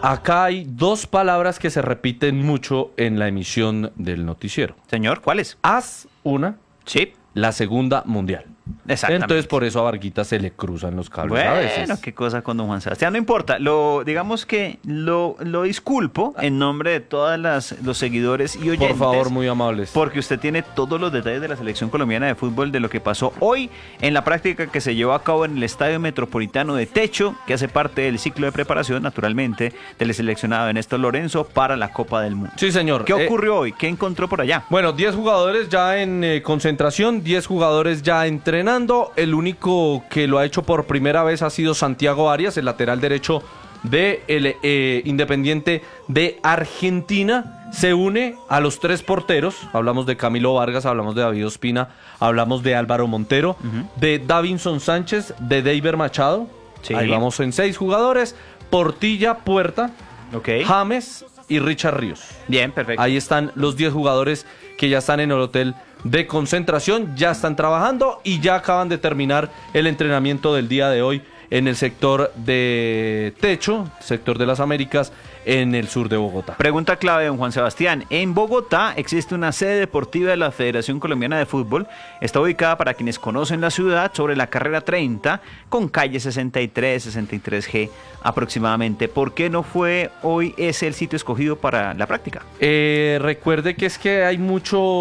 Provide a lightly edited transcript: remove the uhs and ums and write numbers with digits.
Acá hay dos palabras que se repiten mucho en la emisión del noticiero. Señor, ¿cuáles? Haz una, Sí, la segunda mundial. exactamente. Entonces por eso a Varguita se le cruzan los cables a Bueno, veces. qué cosa con don Juan Sebastián. No importa, digamos que lo disculpo en nombre de todos los seguidores y oyentes. Por favor, muy amables. Porque usted tiene todos los detalles de la selección colombiana de fútbol, de lo que pasó hoy en la práctica que se llevó a cabo en el Estadio Metropolitano de Techo, que hace parte del ciclo de preparación, naturalmente, del seleccionado Ernesto Lorenzo para la Copa del Mundo. Sí, señor. ¿Qué ocurrió hoy? ¿Qué encontró por allá? Bueno, 10 jugadores ya en concentración, 10 jugadores ya entrenando. El único que lo ha hecho por primera vez ha sido Santiago Arias, el lateral derecho del Independiente de Argentina. Se une a los 3 porteros. Hablamos de Camilo Vargas, hablamos de David Ospina, hablamos de Álvaro Montero, de Davinson Sánchez, de Deiber Machado. Sí. Ahí vamos en 6 jugadores. Portilla, Puerta, Ok. James y Richard Ríos. Bien, perfecto. Ahí están los 10 jugadores que ya están en el hotel de concentración, ya están trabajando y ya acaban de terminar el entrenamiento del día de hoy en el sector de Techo, sector de las Américas, en el sur de Bogotá. Pregunta clave, don Juan Sebastián. En Bogotá existe una sede deportiva de la Federación Colombiana de Fútbol. Está ubicada, para quienes conocen la ciudad, sobre la carrera 30, con calle 63, 63G aproximadamente. ¿Por qué no fue hoy ese el sitio escogido para la práctica? Recuerde que es que hay mucho